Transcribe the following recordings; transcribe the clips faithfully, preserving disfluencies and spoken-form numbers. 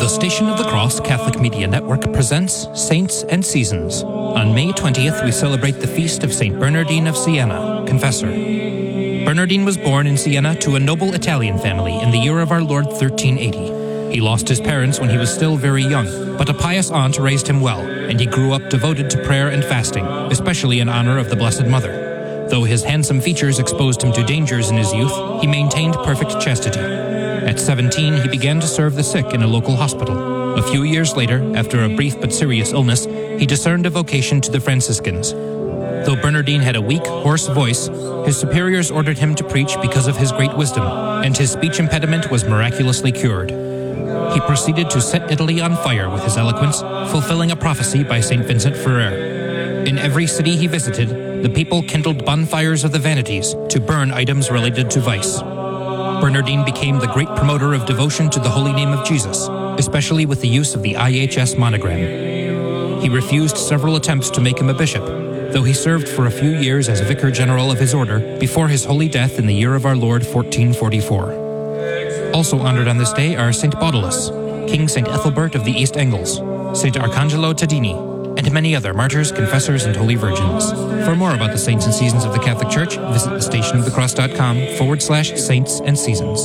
The Station of the Cross Catholic Media Network presents Saints and Seasons. On May twentieth, we celebrate the feast of Saint Bernardine of Siena, Confessor. Bernardine was born in Siena to a noble Italian family in the year of our Lord thirteen eighty. He lost his parents when he was still very young, but a pious aunt raised him well, and he grew up devoted to prayer and fasting, especially in honor of the Blessed Mother. Though his handsome features exposed him to dangers in his youth, he maintained perfect chastity. At seventeen, he began to serve the sick in a local hospital. A few years later, after a brief but serious illness, he discerned a vocation to the Franciscans. Though Bernardine had a weak, hoarse voice, his superiors ordered him to preach because of his great wisdom, and his speech impediment was miraculously cured. He proceeded to set Italy on fire with his eloquence, fulfilling a prophecy by Saint Vincent Ferrer. In every city he visited, the people kindled bonfires of the vanities to burn items related to vice. Bernardine became the great promoter of devotion to the holy name of Jesus, especially with the use of the I H S monogram. He refused several attempts to make him a bishop, though he served for a few years as vicar general of his order before his holy death in the year of our Lord fourteen forty-four. Also honored on this day are Saint Baudilus, King Saint Ethelbert of the East Angles, Saint Arcangelo Tadini, and many other martyrs, confessors, and holy virgins. For more about the saints and seasons of the Catholic Church, visit thestationofthecross.com forward slash saints and seasons.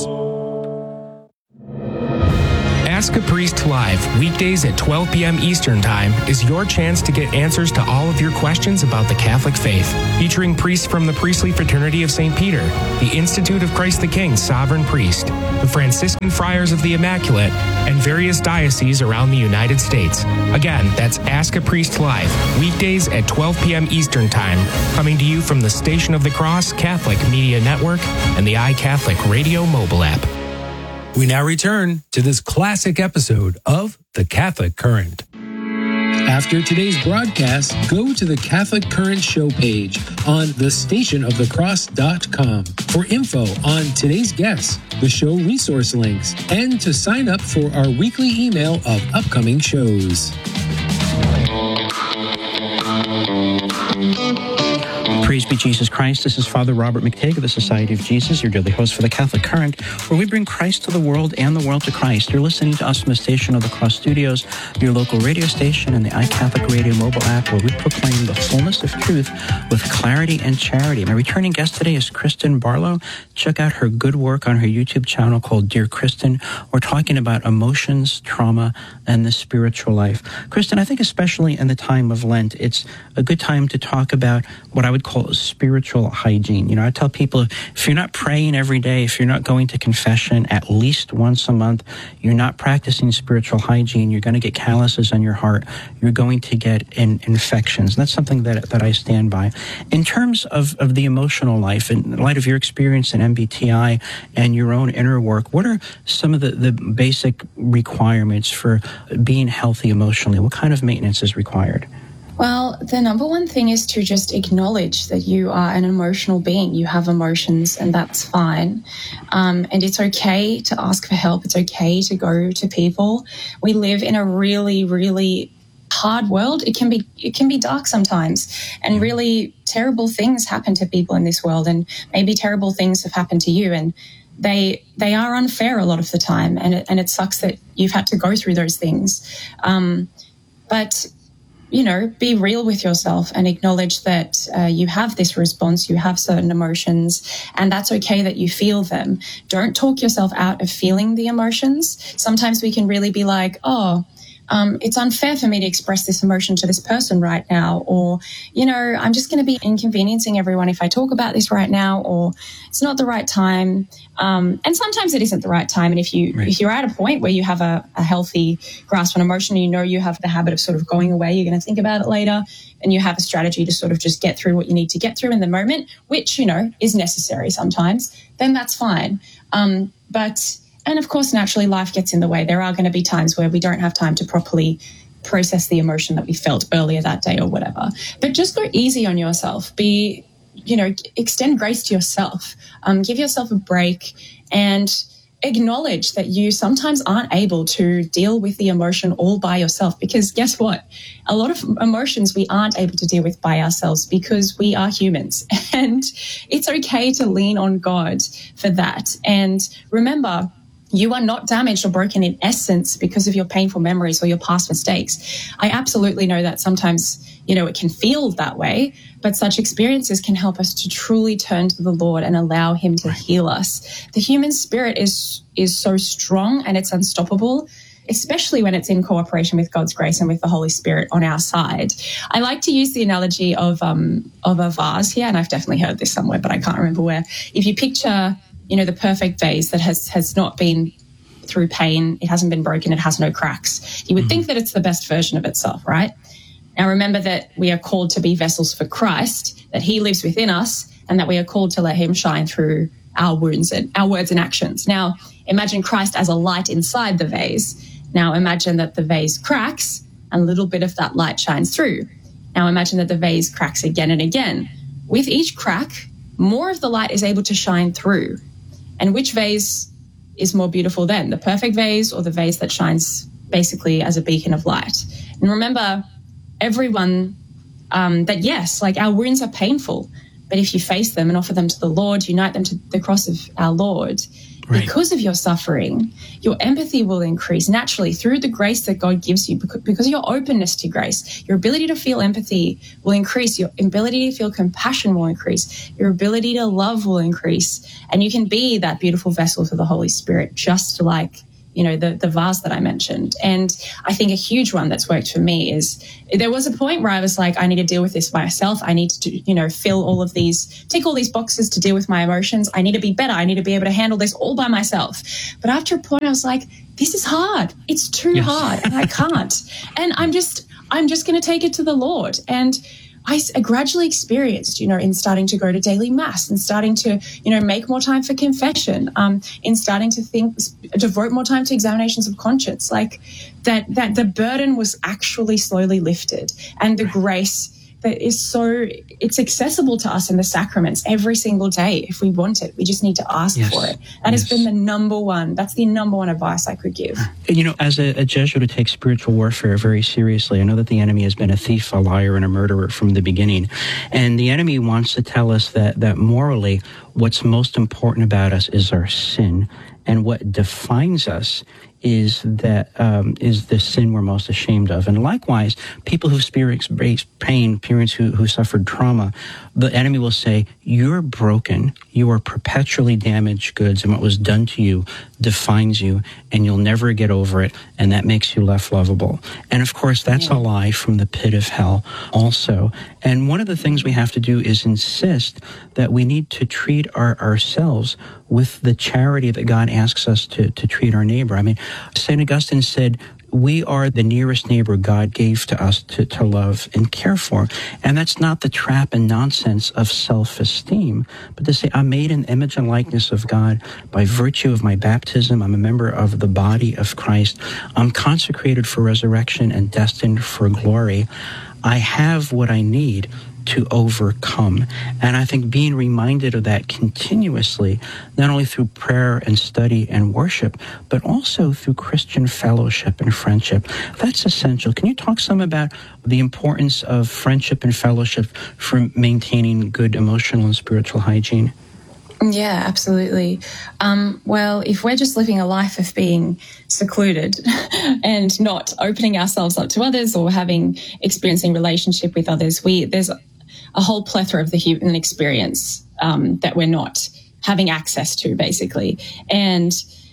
Ask a Priest Live, weekdays at twelve p.m. Eastern Time, is your chance to get answers to all of your questions about the Catholic faith. Featuring priests from the Priestly Fraternity of Saint Peter, the Institute of Christ the King Sovereign Priest, the Franciscan Friars of the Immaculate, and various dioceses around the United States. Again, that's Ask a Priest Live, weekdays at twelve p.m. Eastern Time, coming to you from the Station of the Cross Catholic Media Network and the iCatholic Radio mobile app. We now return to this classic episode of The Catholic Current. After today's broadcast, go to the Catholic Current show page on the station of the cross dot com for info on today's guests, the show resource links, and to sign up for our weekly email of upcoming shows. Praise be Jesus Christ. This is Father Robert McTague of the Society of Jesus, your daily host for the Catholic Current, where we bring Christ to the world and the world to Christ. You're listening to us from the Station of the Cross Studios, your local radio station, and the iCatholic Radio mobile app, where we proclaim the fullness of truth with clarity and charity. My returning guest today is Kristen Barlow. Check out her good work on her YouTube channel called Dear Kristen. We're talking about emotions, trauma, and the spiritual life. Kristen, I think especially in the time of Lent, it's a good time to talk about what I would call spiritual hygiene. You know, I tell people, if you're not praying every day, if you're not going to confession at least once a month, you're not practicing spiritual hygiene, you're going to get calluses on your heart, you're going to get in, infections. That's something that that I stand by. In terms of, of the emotional life, in light of your experience in M B T I and your own inner work, what are some of the, the basic requirements for being healthy emotionally? What kind of maintenance is required? Well, the number one thing is to just acknowledge that you are an emotional being. You have emotions, and that's fine. Um, and it's okay to ask for help. It's okay to go to people. We live in a really, really hard world. It can be, it can be dark sometimes, and really terrible things happen to people in this world. And maybe terrible things have happened to you, and they they are unfair a lot of the time. And it, and it sucks that you've had to go through those things. Um, but you know, be real with yourself and acknowledge that uh, you have this response, you have certain emotions, and that's okay that you feel them. Don't talk yourself out of feeling the emotions. Sometimes we can really be like, oh, um, it's unfair for me to express this emotion to this person right now, or, you know, I'm just going to be inconveniencing everyone if I talk about this right now, or it's not the right time. Um, and sometimes it isn't the right time. And if you, right. if you're at a point where you have a, a healthy grasp on emotion, and you know you have the habit of sort of going away, you're going to think about it later, and you have a strategy to sort of just get through what you need to get through in the moment, which, you know, is necessary sometimes, then that's fine. Um, but, and of course, naturally, life gets in the way. There are going to be times where we don't have time to properly process the emotion that we felt earlier that day or whatever. But just go easy on yourself. Be, you know, extend grace to yourself. Um, give yourself a break and acknowledge that you sometimes aren't able to deal with the emotion all by yourself, because guess what? A lot of emotions we aren't able to deal with by ourselves because we are humans, and it's okay to lean on God for that. And remember, You are not damaged or broken in essence because of your painful memories or your past mistakes. I absolutely know that sometimes, you know, it can feel that way, but such experiences can help us to truly turn to the Lord and allow him to heal us. The human spirit is, is so strong and it's unstoppable, especially when it's in cooperation with God's grace and with the Holy Spirit on our side. I like to use the analogy of, um, of a vase here, and I've definitely heard this somewhere, but I can't remember where. If you picture, you know, the perfect vase that has, has not been through pain, it hasn't been broken, it has no cracks, you would mm-hmm. think that it's the best version of itself, right? Now remember that we are called to be vessels for Christ, that he lives within us, and that we are called to let him shine through our wounds and our words and actions. Now imagine Christ as a light inside the vase. Now imagine that the vase cracks and a little bit of that light shines through. Now imagine that the vase cracks again and again. With each crack, more of the light is able to shine through. And which vase is more beautiful then, the perfect vase or the vase that shines basically as a beacon of light? And remember, everyone, um, that yes, like our wounds are painful, but if you face them and offer them to the Lord, unite them to the cross of our Lord, right. because of your suffering, your empathy will increase naturally through the grace that God gives you, because of your openness to grace. Your ability to feel empathy will increase. Your ability to feel compassion will increase. Your ability to love will increase. And you can be that beautiful vessel for the Holy Spirit, just like, you know, the, the vase that I mentioned. And I think a huge one that's worked for me is there was a point where I was like, I need to deal with this myself. I need to, you know, fill all of these, tick all these boxes to deal with my emotions. I need to be better. I need to be able to handle this all by myself. But after a point, I was like, this is hard. It's too yes. hard and I can't. And I'm just, I'm just going to take it to the Lord. And I gradually experienced, you know, in starting to go to daily mass and starting to, you know, make more time for confession, um, in starting to think, devote more time to examinations of conscience, like that, that the burden was actually slowly lifted, and the grace that is so, it's accessible to us in the sacraments every single day if we want it. We just need to ask yes. for it. That yes. has been the number one, that's the number one advice I could give. And, you know, as a, a Jesuit who takes spiritual warfare very seriously, I know that the enemy has been a thief, a liar, and a murderer from the beginning. And the enemy wants to tell us that, that morally, what's most important about us is our sin. And what defines us is that um, is the sin we're most ashamed of. And likewise, people who experience pain, parents who, who suffered trauma, the enemy will say, you're broken, you are perpetually damaged goods, and what was done to you defines you, and you'll never get over it, and that makes you less lovable. And of course, that's yeah. a lie from the pit of hell also. And one of the things we have to do is insist that we need to treat our, ourselves with the charity that God asks us to, to treat our neighbor. I mean, Saint Augustine said, we are the nearest neighbor God gave to us to, to love and care for. And that's not the trap and nonsense of self-esteem, but to say, I'm made in the image and likeness of God by virtue of my baptism. I'm a member of the body of Christ. I'm consecrated for resurrection and destined for glory. I have what I need to overcome. And I think being reminded of that continuously, not only through prayer and study and worship, but also through Christian fellowship and friendship, that's essential. Can you talk some about the importance of friendship and fellowship for maintaining good emotional and spiritual hygiene? Yeah, absolutely. Um, well, if we're just living a life of being secluded and not opening ourselves up to others or having experiencing relationship with others, we there's a whole plethora of the human experience um, that we're not having access to, basically. And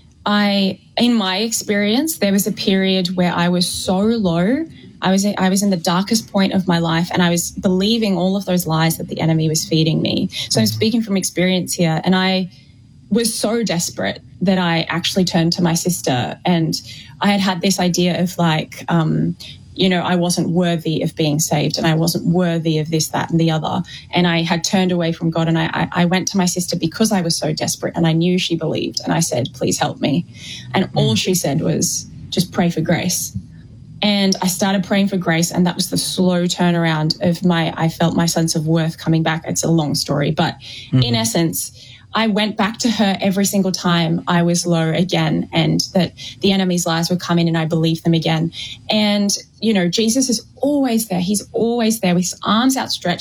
I, in my experience, there was a period where I was so low. I was I was in the darkest point of my life, and I was believing all of those lies that the enemy was feeding me. So I'm speaking from experience here, and I was so desperate that I actually turned to my sister, and I had had this idea of like, um, you know, I wasn't worthy of being saved, and I wasn't worthy of this, that, and the other. And I had turned away from God, and I, I went to my sister because I was so desperate, and I knew she believed, and I said, please help me. And mm. all she said was, just pray for grace. And I started praying for grace, and that was the slow turnaround of my, I felt my sense of worth coming back. It's a long story, but mm-hmm. in essence, I went back to her every single time I was low again, and that the enemy's lies would come in and I believed them again. And, you know, Jesus is always there. He's always there with his arms outstretched,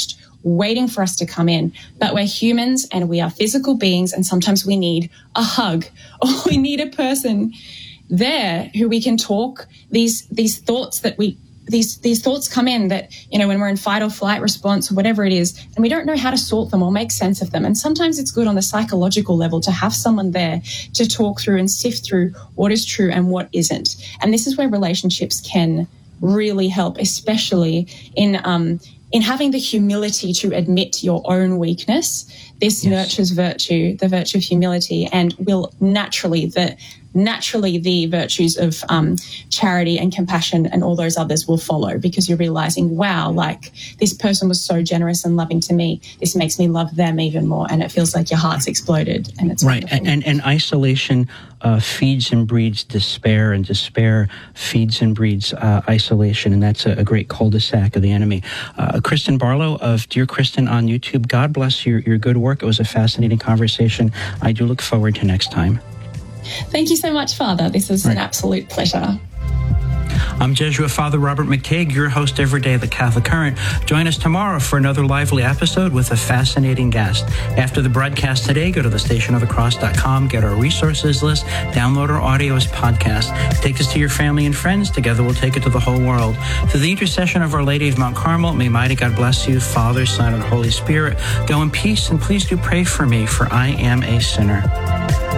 waiting for us to come in. But we're humans and we are physical beings, and sometimes we need a hug or we need a person there who we can talk these these thoughts that we these these thoughts come in that, you know, when we're in fight or flight response or whatever it is, and we don't know how to sort them or make sense of them. And sometimes it's good on the psychological level to have someone there to talk through and sift through what is true and what isn't. And this is where relationships can really help, especially in um in having the humility to admit your own weakness. This yes. nurtures virtue, the virtue of humility, and will naturally the naturally the virtues of um, charity and compassion and all those others will follow, because you're realizing, wow, like this person was so generous and loving to me. This makes me love them even more, and it feels like your heart's exploded, and it's right. And, and and isolation uh, feeds and breeds despair, and despair feeds and breeds uh, isolation, and that's a, a great cul-de-sac of the enemy. Uh, Kristen Barlow of Dear Kristen on YouTube. God bless your your good work. It was a fascinating conversation. I do look forward to next time. Thank you so much, Father. This is right. an absolute pleasure. I'm Jesuit Father Robert McTague, your host every day of the Catholic Current. Join us tomorrow for another lively episode with a fascinating guest. After the broadcast today, go to the station of the cross dot com, get our resources list, download our audio as podcast. Take this to your family and friends. Together we'll take it to the whole world. Through the intercession of Our Lady of Mount Carmel, may mighty God bless you, Father, Son, and Holy Spirit. Go in peace, and please do pray for me, for I am a sinner.